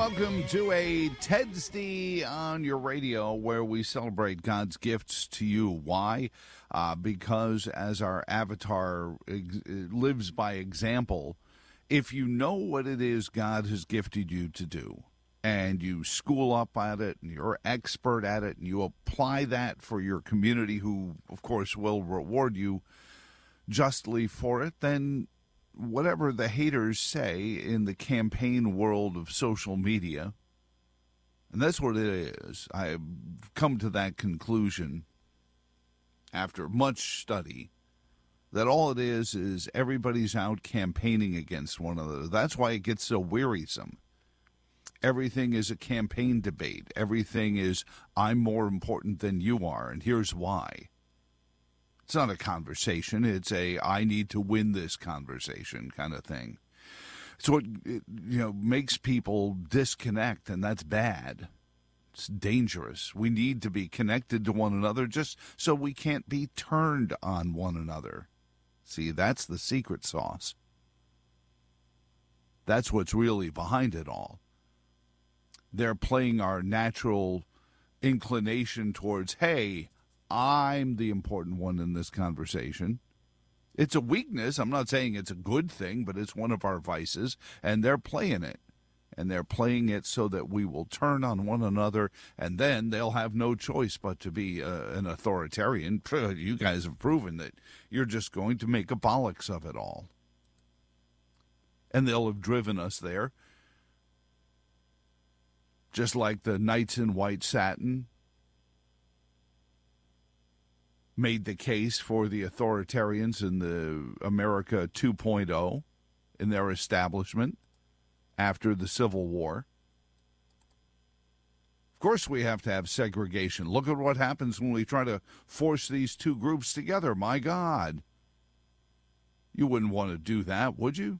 welcome to a Tedsty on your radio where we celebrate God's gifts to you. Why? Because as our avatar lives by example, if you know what it is God has gifted you to do, and you school up at it, and you're expert at it, and you apply that for your community, who, of course, will reward you justly for it, then whatever the haters say in the campaign world of social media, and that's what it is. I've come to that conclusion after much study, that all it is everybody's out campaigning against one another. That's why it gets so wearisome. Everything is a campaign debate. Everything is, I'm more important than you are, and here's why. It's not a conversation. It's a, I need to win this conversation kind of thing. It's what, makes people disconnect, and that's bad. It's dangerous. We need to be connected to one another just so we can't be turned on one another. See, that's the secret sauce. That's what's really behind it all. They're playing our natural inclination towards, hey, I'm the important one in this conversation. It's a weakness. I'm not saying it's a good thing, but it's one of our vices, and they're playing it. And they're playing it so that we will turn on one another, and then they'll have no choice but to be an authoritarian. You guys have proven that you're just going to make a bollocks of it all. And they'll have driven us there. Just like the knights in white satin made the case for the authoritarians in the America 2.0 in their establishment after the Civil War. Of course we have to have segregation. Look at what happens when we try to force these two groups together. My God. You wouldn't want to do that, would you?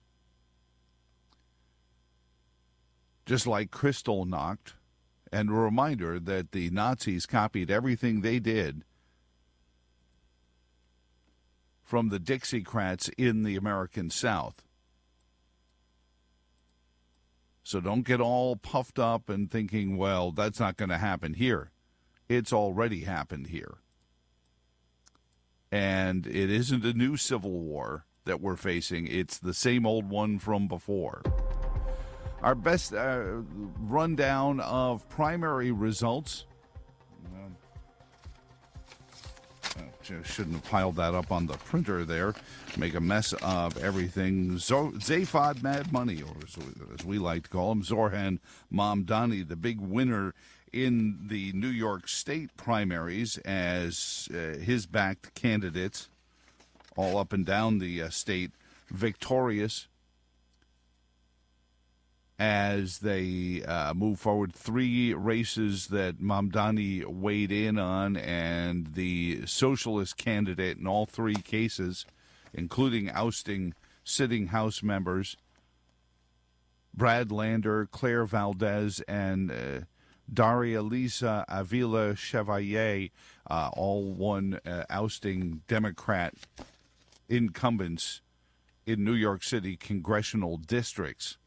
Just like Kristallnacht, and a reminder that the Nazis copied everything they did from the Dixiecrats in the American South. So don't get all puffed up and thinking, well, that's not going to happen here. It's already happened here. And it isn't a new civil war that we're facing. It's the same old one from before. Our best rundown of primary results. Shouldn't have piled that up on the printer there. Make a mess of everything. Zaphod Mad Money, or as we like to call him, Zoran Mamdani, the big winner in the New York State primaries as his backed candidates all up and down the state victorious as they move forward. Three races that Mamdani weighed in on, and the socialist candidate in all three cases, including ousting sitting House members, Brad Lander, Claire Valdez, and Daria Lisa Avila Chevalier, all won ousting Democrat incumbents in New York City congressional districts.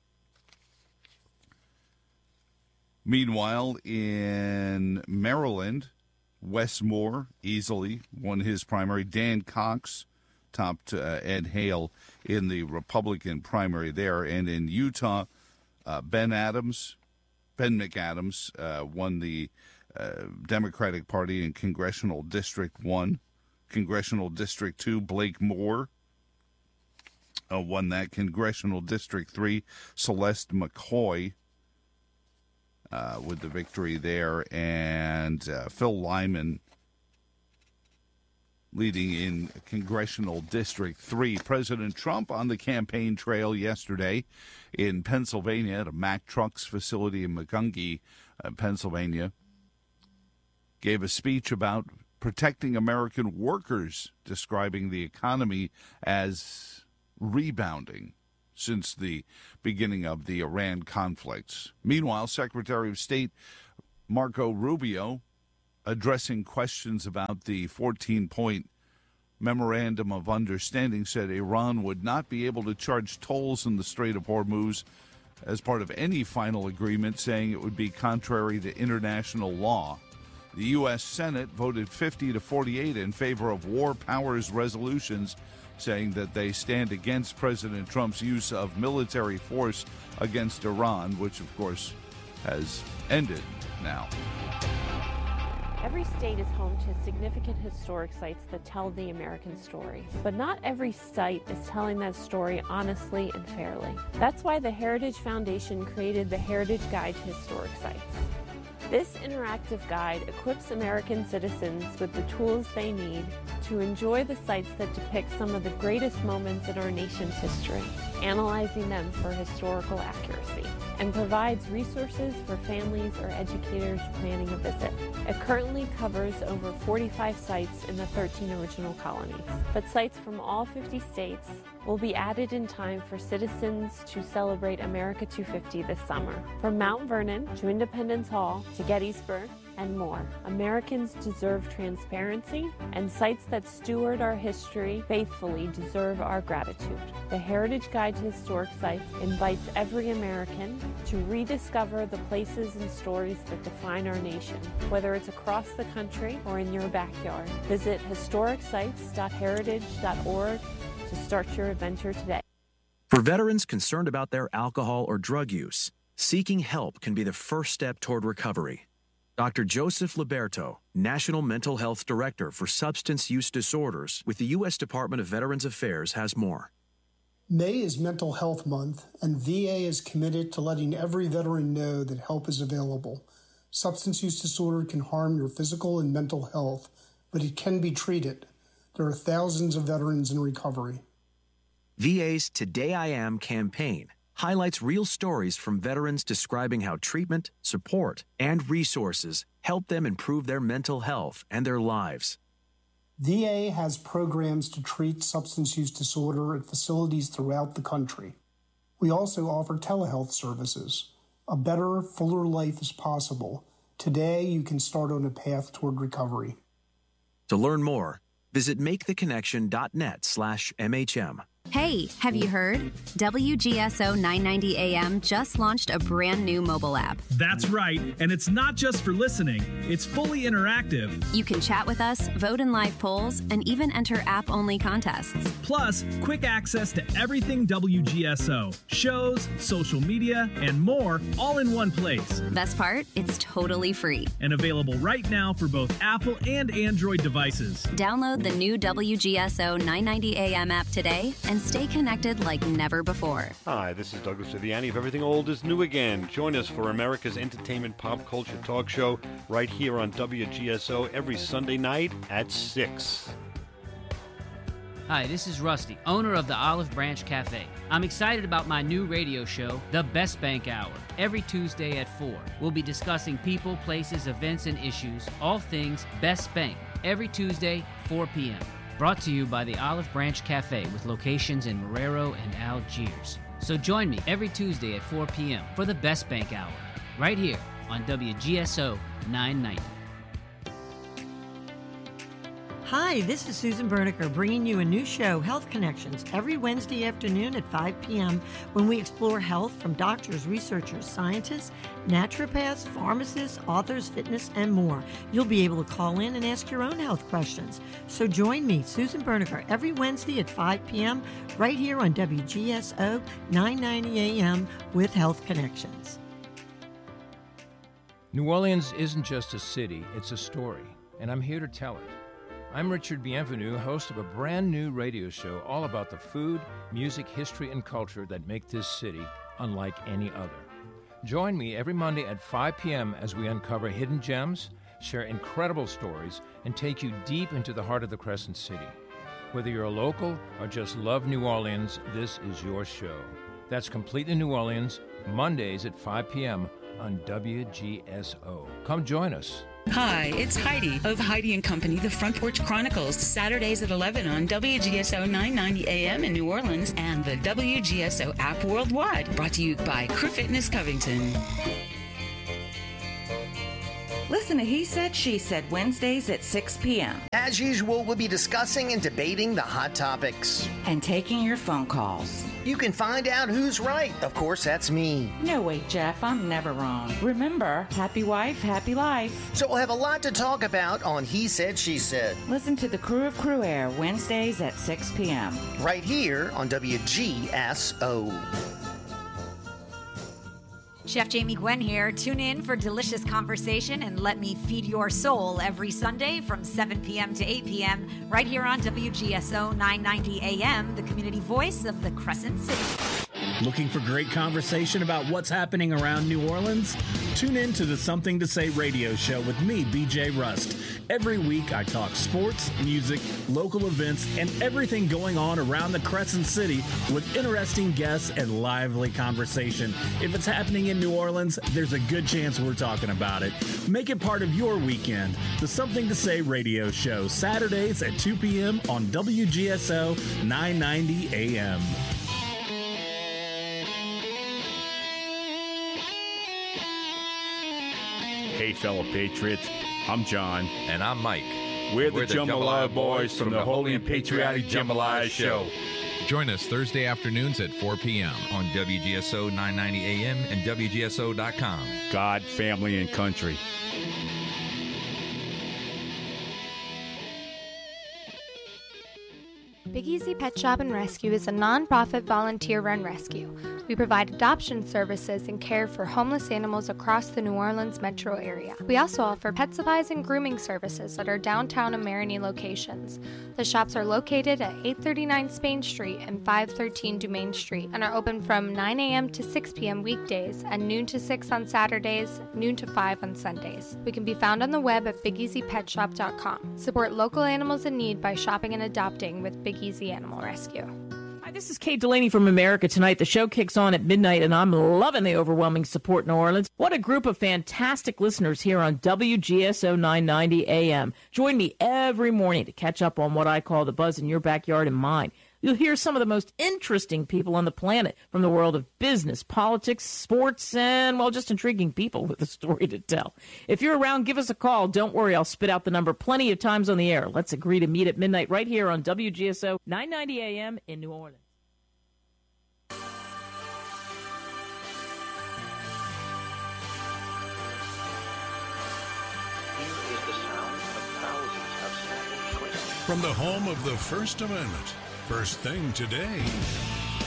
Meanwhile, in Maryland, Wes Moore easily won his primary. Dan Cox topped Ed Hale in the Republican primary there. And in Utah, Ben McAdams won the Democratic Party in Congressional District 1. Congressional District 2, Blake Moore won that. Congressional District 3, Celeste McCoy with the victory there, and Phil Lyman leading in Congressional District 3. President Trump on the campaign trail yesterday in Pennsylvania at a Mack Trucks facility in Macungie, Pennsylvania, gave a speech about protecting American workers, describing the economy as rebounding since the beginning of the Iran conflicts. Meanwhile, Secretary of State Marco Rubio, addressing questions about the 14-point memorandum of understanding, said Iran would not be able to charge tolls in the Strait of Hormuz as part of any final agreement, saying it would be contrary to international law. The U.S. Senate voted 50 to 48 in favor of war powers resolutions, saying that they stand against President Trump's use of military force against Iran, which, of course, has ended now. Every state is home to significant historic sites that tell the American story. But not every site is telling that story honestly and fairly. That's why the Heritage Foundation created the Heritage Guide to Historic Sites. This interactive guide equips American citizens with the tools they need to enjoy the sites that depict some of the greatest moments in our nation's history, analyzing them for historical accuracy, and provides resources for families or educators planning a visit. It currently covers over 45 sites in the 13 original colonies, but sites from all 50 states will be added in time for citizens to celebrate America 250 this summer. From Mount Vernon to Independence Hall to Gettysburg and more, Americans deserve transparency, and sites that steward our history faithfully deserve our gratitude. The Heritage Guide to Historic Sites invites every American to rediscover the places and stories that define our nation, whether it's across the country or in your backyard. Visit historicsites.heritage.org to start your adventure today. For veterans concerned about their alcohol or drug use, seeking help can be the first step toward recovery. Dr. Joseph Liberto, National Mental Health Director for Substance Use Disorders with the U.S. Department of Veterans Affairs, has more. May is Mental Health Month, and VA is committed to letting every veteran know that help is available. Substance use disorder can harm your physical and mental health, but it can be treated. There are thousands of veterans in recovery. VA's Today I Am campaign highlights real stories from veterans describing how treatment, support, and resources help them improve their mental health and their lives. VA has programs to treat substance use disorder at facilities throughout the country. We also offer telehealth services. A better, fuller life is possible. Today, you can start on a path toward recovery. To learn more, visit maketheconnection.net/MHM. Hey, have you heard? WGSO 990 AM just launched a brand new mobile app. That's right, and it's not just for listening. It's fully interactive. You can chat with us, vote in live polls, and even enter app-only contests. Plus, quick access to everything WGSO, shows, social media, and more, all in one place. Best part? It's totally free. And available right now for both Apple and Android devices. Download the new WGSO 990 AM app today and stay connected like never before. Hi, this is Douglas Viviani of Everything Old is New Again. Join us for America's entertainment pop culture talk show right here on WGSO every Sunday night at 6. Hi, this is Rusty, owner of the Olive Branch Cafe. I'm excited about my new radio show, The Best Bank Hour, every Tuesday at 4. We'll be discussing people, places, events, and issues, all things Best Bank, every Tuesday, 4 p.m. Brought to you by the Olive Branch Cafe with locations in Marrero and Algiers. So join me every Tuesday at 4 p.m. for the Best Bank Hour, right here on WGSO 990. Hi, this is Susan Berniker bringing you a new show, Health Connections, every Wednesday afternoon at 5 p.m. when we explore health from doctors, researchers, scientists, naturopaths, pharmacists, authors, fitness, and more. You'll be able to call in and ask your own health questions. So join me, Susan Berniker, every Wednesday at 5 p.m. right here on WGSO 990 AM with Health Connections. New Orleans isn't just a city, it's a story, and I'm here to tell it. I'm Richard Bienvenu, host of a brand new radio show all about the food, music, history, and culture that make this city unlike any other. Join me every Monday at 5 p.m. as we uncover hidden gems, share incredible stories, and take you deep into the heart of the Crescent City. Whether you're a local or just love New Orleans, this is your show. That's Completely New Orleans, Mondays at 5 p.m. on WGSO. Come join us. Hi, it's Heidi of Heidi & Company, The Front Porch Chronicles, Saturdays at 11 on WGSO 990 AM in New Orleans and the WGSO app worldwide. Brought to you by Crew Fitness Covington. Listen to He Said, She Said, Wednesdays at 6 p.m. As usual, we'll be discussing and debating the hot topics. And taking your phone calls. You can find out who's right. Of course, that's me. No, wait, Jeff, I'm never wrong. Remember, happy wife, happy life. So we'll have a lot to talk about on He Said, She Said. Listen to the Crew of Crew Air Wednesdays at 6 p.m. Right here on WGSO. Chef Jamie Gwen here. Tune in for delicious conversation and let me feed your soul every Sunday from 7 p.m. to 8 p.m. right here on WGSO 990 AM, the community voice of the Crescent City. Looking for great conversation about what's happening around New Orleans? Tune in to the Something to Say radio show with me, BJ Rust. Every week I talk sports, music, local events, and everything going on around the Crescent City with interesting guests and lively conversation. If it's happening in New Orleans, there's a good chance we're talking about it. Make it part of your weekend. The Something to Say radio show, Saturdays at 2 p.m. on WGSO 990 AM. Hey, fellow patriots, I'm John. And I'm Mike. We're the Jambalaya Boys from the Holy and Patriotic Jambalaya Show. Join us Thursday afternoons at 4 p.m. on WGSO 990 AM and WGSO.com. God, family, and country. Big Easy Pet Shop and Rescue is a non-profit volunteer-run rescue. We provide adoption services and care for homeless animals across the New Orleans metro area. We also offer pet supplies and grooming services at our downtown and Marigny locations. The shops are located at 839 Spain Street and 513 Dumaine Street and are open from 9 a.m. to 6 p.m. weekdays and noon to 6 on Saturdays, noon to 5 on Sundays. We can be found on the web at BigEasyPetShop.com. Support local animals in need by shopping and adopting with Big Easy Animal Rescue. Hi, this is Kate Delaney from America Tonight. The show kicks on at midnight, and I'm loving the overwhelming support in New Orleans. What a group of fantastic listeners here on WGSO 990 AM. Join me every morning to catch up on what I call the buzz in your backyard and mine. You'll hear some of the most interesting people on the planet from the world of business, politics, sports, and, well, just intriguing people with a story to tell. If you're around, give us a call. Don't worry, I'll spit out the number plenty of times on the air. Let's agree to meet at midnight right here on WGSO 990 AM in New Orleans. From the home of the First Amendment, first thing today.